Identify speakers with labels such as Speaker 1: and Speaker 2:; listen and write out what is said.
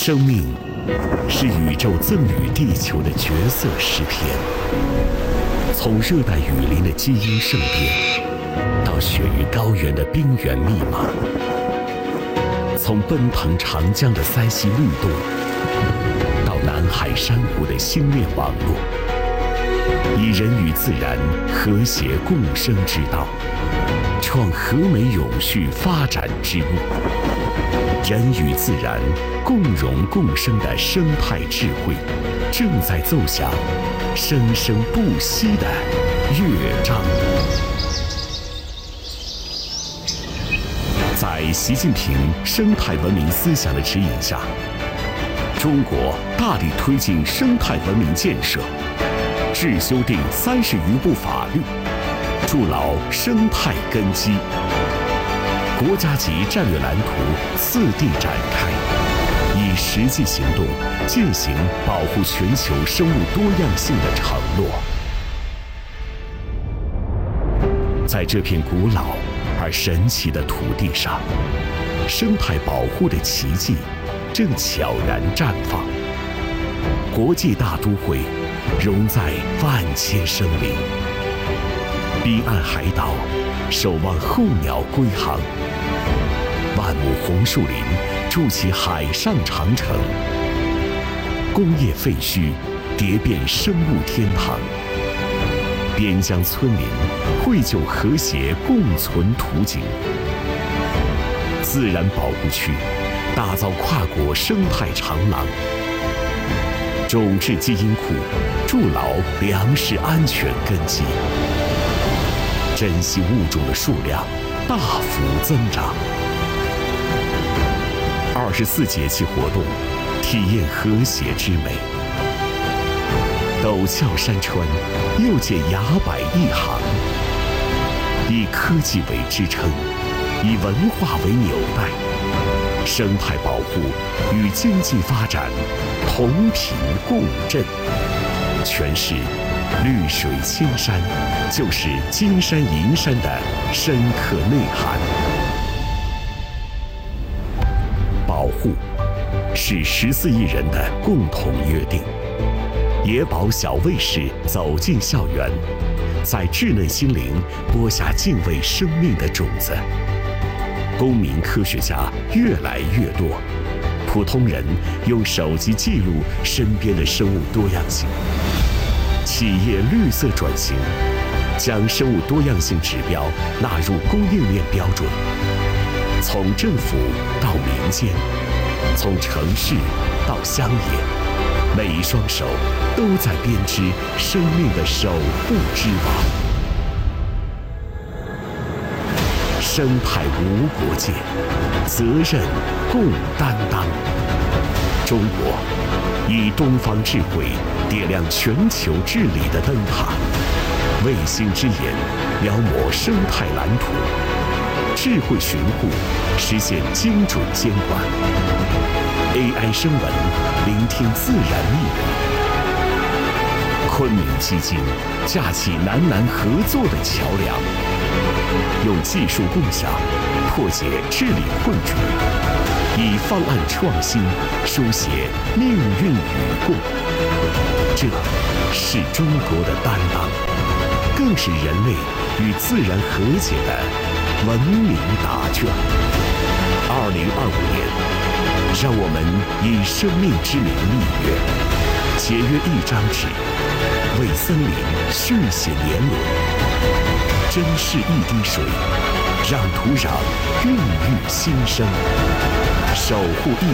Speaker 1: 生命是宇宙赠予地球的绝色诗篇，从热带雨林的基因盛变，到雪域高原的冰原密码，从奔腾长江的塞溪律动，到南海珊瑚的星链网络，以人与自然和谐共生之道，创和美永续发展之路。人与自然共荣共生的生态智慧，正在奏响生生不息的乐章。在习近平生态文明思想的指引下，中国大力推进生态文明建设，制修订30余部法律，筑牢生态根基。国家级战略蓝图次第展开，以实际行动践行保护全球生物多样性的承诺。在这片古老而神奇的土地上，生态保护的奇迹正悄然绽放。国际大都会融在万千生灵，彼岸海岛守望候鸟归航，万亩红树林筑起海上长城，工业废墟叠变生物天堂，边疆村民绘就和谐共存图景。自然保护区打造跨国生态长廊，种质基因库筑牢粮食安全根基，珍稀物种的数量大幅增长。24节气活动，体验和谐之美。陡峭山川又见崖柏一行，以科技为支撑，以文化为纽带，生态保护与经济发展同频共振。诠释绿水青山就是金山银山的深刻内涵。保护是14亿人的共同约定。野保小卫士走进校园，在稚嫩心灵播下敬畏生命的种子。公民科学家越来越多，普通人用手机记录身边的生物多样性。企业绿色转型，将生物多样性指标纳入供应链标准。从政府到民间，从城市到乡野，每一双手都在编织生命的守护之网。生态无国界，责任共担当。中国以东方智慧点亮全球治理的灯塔，卫星之眼描摹生态蓝图，智慧巡护实现精准监管。AI 声纹聆听自然密语。昆明基金架起南南合作的桥梁，用技术共享破解治理困局，以方案创新书写命运与共。这是中国的担当，更是人类与自然和解的文明答卷。2025年，让我们以生命之名立约，节约一张纸，为森林续写年轮，珍视一滴水，让土壤孕育新生，守护一